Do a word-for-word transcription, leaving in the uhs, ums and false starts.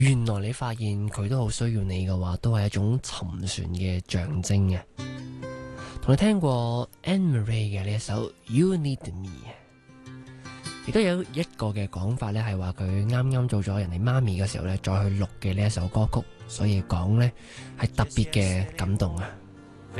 原來你發現佢都好需要你嘅話，都係一種沉船嘅象徵嘅。同你聽過 Anne Marie 嘅呢一首 You Need Me， 亦都有一個嘅講法咧，係話佢啱啱做咗人哋媽咪嘅時候咧，再去錄嘅呢一首歌曲，所以講咧係特別嘅感動啊！